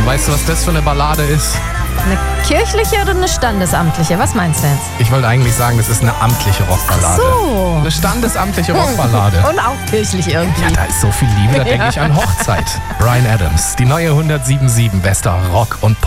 Weißt du, was das für eine Ballade ist? Eine kirchliche oder eine standesamtliche? Was meinst du jetzt? Ich wollte eigentlich sagen, das ist eine amtliche Rockballade. So. Eine standesamtliche Rockballade. Und auch kirchlich irgendwie. Ja, da ist so viel Liebe, da denke ich an Hochzeit. Bryan Adams, die neue 107.7 bester Rock und Pop.